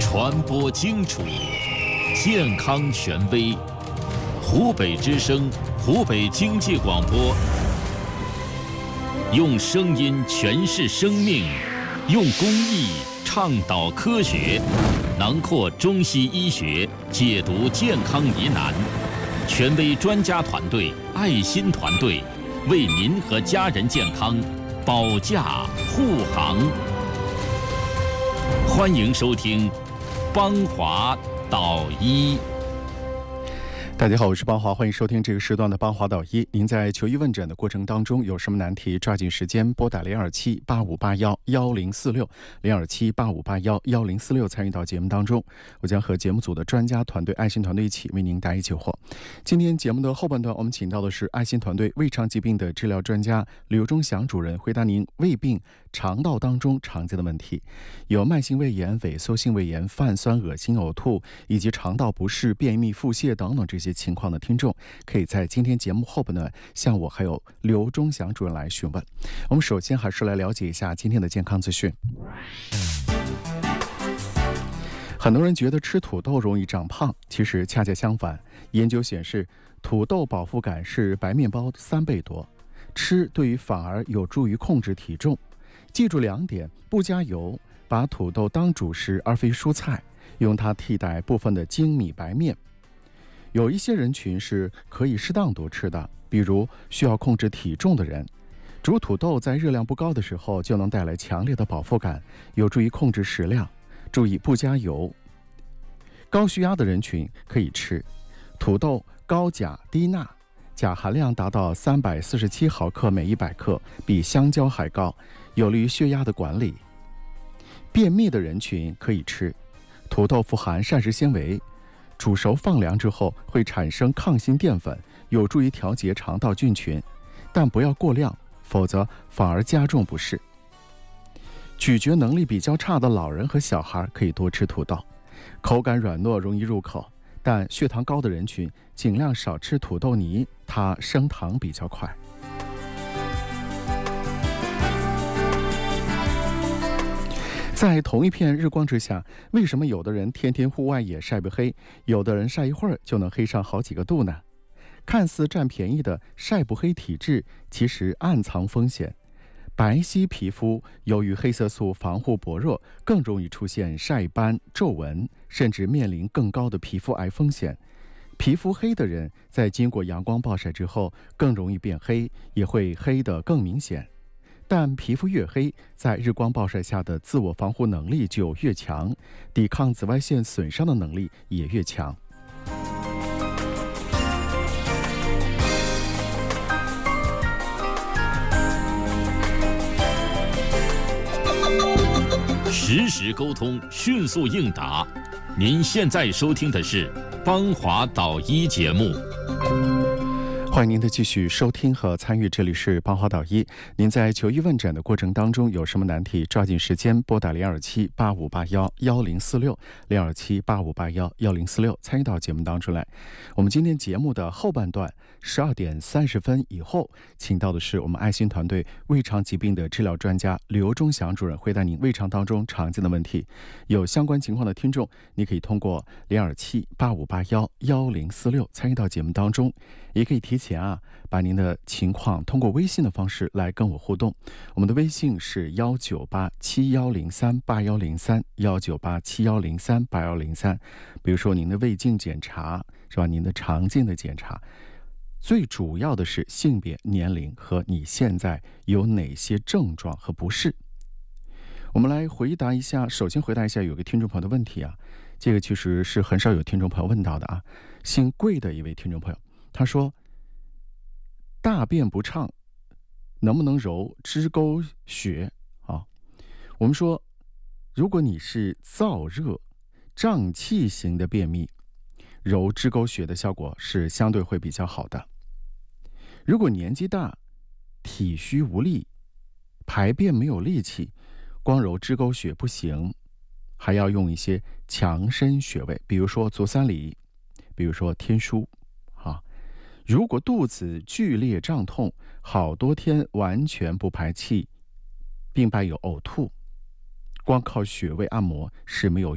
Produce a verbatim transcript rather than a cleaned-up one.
传播精准，健康权威。湖北之声，湖北经济广播，用声音诠释生命，用公益倡导科学，囊括中西医学，解读健康疑难。权威专家团队，爱心团队，为您和家人健康保驾护航。欢迎收听邦华导医。 大家好，我是邦华，欢迎收听这个时段的邦华导医。您在求医问诊的过程当中有什么难题，抓紧时间拨打零二七八五八幺幺零四六零二七八五八幺幺零四六参与到节目当中，我将和节目组的专家团队、爱心团队一起为您答疑解惑。今天节目的后半段，我们请到的是爱心团队胃肠疾病的治疗专家刘忠祥主任，回答您胃病肠道当中常见的问题，有慢性胃炎、萎缩性胃炎、泛酸、恶心、呕吐以及肠道不适、便秘、腹泻等等这些情况的听众，可以在今天节目后半段向我还有刘忠祥主任来询问。我们首先还是来了解一下今天的健康资讯。很多人觉得吃土豆容易长胖，其实恰恰相反。研究显示，土豆饱腹感是白面包三倍多，吃对于反而有助于控制体重。记住两点：不加油，把土豆当主食而非蔬菜，用它替代部分的精米白面。有一些人群是可以适当多吃的，比如需要控制体重的人。煮土豆在热量不高的时候就能带来强烈的饱腹感，有助于控制食量。注意不加油。高血压的人群可以吃土豆，高钾低钠，钾含量达到三百四十七毫克每一百克，比香蕉还高，有利于血压的管理。便秘的人群可以吃土豆，富含膳食纤维，煮熟放凉之后会产生抗性淀粉，有助于调节肠道菌群，但不要过量，否则反而加重不适。咀嚼能力比较差的老人和小孩可以多吃土豆，口感软糯，容易入口，但血糖高的人群尽量少吃土豆泥，它升糖比较快。在同一片日光之下，为什么有的人天天户外也晒不黑，有的人晒一会儿就能黑上好几个度呢？看似占便宜的晒不黑体质，其实暗藏风险。白皙皮肤由于黑色素防护薄弱，更容易出现晒斑、皱纹，甚至面临更高的皮肤癌风险。皮肤黑的人在经过阳光暴晒之后更容易变黑，也会黑得更明显。但皮肤越黑，在日光暴晒下的自我防护能力就越强，抵抗紫外线损伤的能力也越强。 实时沟通，迅速应答。您现在收听的是邦华导医节目。 欢迎您的继续收听和参与，这里是邦华导医。您在求医问诊的过程当中有什么难题，抓紧时间拨打零二七八五八幺幺零四六零二七八五八幺幺零四六参与到节目当中来。我们今天节目的后半段十二点三十分以后，请到的是我们爱心团队胃肠疾病的治疗专家刘忠祥主任，回答您胃肠当中常见的问题。有相关情况的听众，你可以通过零二七八五八幺幺零四六参与到节目当中，也可以提前啊把您的情况通过微信的方式来跟我互动。我们的微信是幺九八七幺零三八幺零三幺九八七幺零三八幺零三。比如说您的胃镜检查是吧？您的肠镜的检查，最主要的是性别、年龄和你现在有哪些症状和不适。我们来回答一下，首先回答一下有个听众朋友的问题啊，这个其实是很少有听众朋友问到的啊。姓桂的一位听众朋友，他说大便不畅，能不能揉支沟穴啊？我们说，如果你是燥热、胀气型的便秘，揉支沟穴的效果是相对会比较好的。如果年纪大、体虚无力、排便没有力气，光揉支沟穴不行，还要用一些强身穴位，比如说足三里，比如说天枢啊。如果肚子剧烈胀痛，好多天完全不排气，并伴有呕吐，光靠穴位按摩是没有